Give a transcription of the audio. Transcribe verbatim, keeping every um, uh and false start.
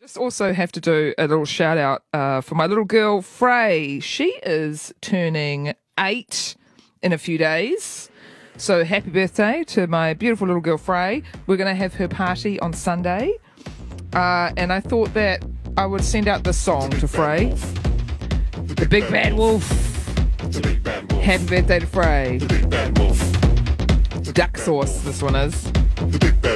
Just also have to do a little shout out uh, for my little girl, Frey. She is turning eight in a few days. So happy birthday to my beautiful little girl, Frey. We're going to have her party on Sunday. Uh, and I thought that I would send out this song to Frey. The Big Bad Wolf. Happy birthday to Frey. Duck sauce, this one is.